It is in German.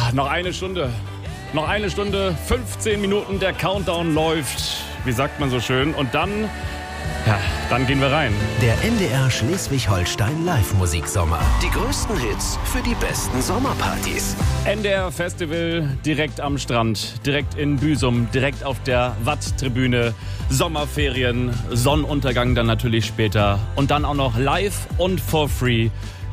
Noch eine Stunde. Noch eine Stunde, 15 Minuten, der Countdown läuft. Wie sagt man so schön? Und dann gehen wir rein. Der NDR Schleswig-Holstein Live-Musiksommer. Die größten Hits für die besten Sommerpartys. NDR Festival direkt am Strand, direkt in Büsum, direkt auf der Watt-Tribüne. Sommerferien, Sonnenuntergang dann natürlich später. Und dann auch noch live und for free